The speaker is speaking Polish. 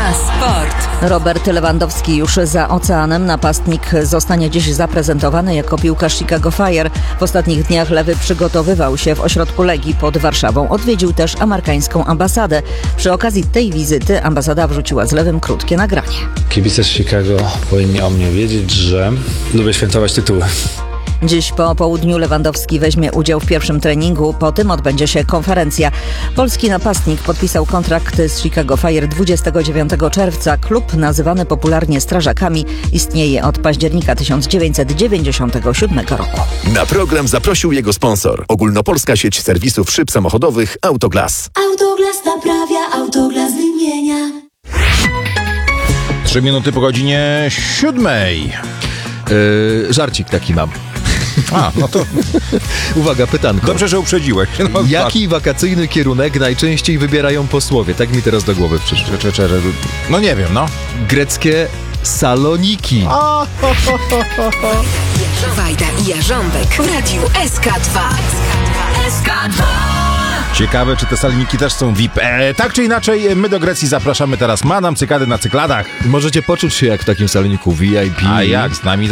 Sport. Robert Lewandowski już za oceanem. Napastnik zostanie dziś zaprezentowany jako piłkarz Chicago Fire. W ostatnich dniach Lewy przygotowywał się w ośrodku Legii pod Warszawą. Odwiedził też amerykańską ambasadę. Przy okazji tej wizyty ambasada wrzuciła z Lewym krótkie nagranie. Kibice z Chicago powinni o mnie wiedzieć, że lubię świętować tytuły. Dziś po południu Lewandowski weźmie udział w pierwszym treningu. Po tym odbędzie się konferencja. Polski napastnik podpisał kontrakt z Chicago Fire 29 czerwca. Klub, nazywany popularnie Strażakami, istnieje od października 1997 roku. Na program zaprosił jego sponsor. Ogólnopolska sieć serwisów szyb samochodowych Autoglas. Autoglas naprawia, Autoglas wymienia. 3 minuty po godzinie 7. Żarcik taki mam. A, no to Uwaga, pytanko. dobrze, że uprzedziłeś. No, Jaki wakacyjny kierunek najczęściej wybierają posłowie? Tak mi teraz do głowy przyszło. No nie wiem, no. Greckie Saloniki. Wajda i Jarząbek w Radiu SK2. SK2. Ciekawe, czy te salniki też są VIP. Tak czy inaczej, my do Grecji zapraszamy teraz. Madam Cykady na cykladach. Możecie poczuć się jak w takim saloniku VIP. A jak z nami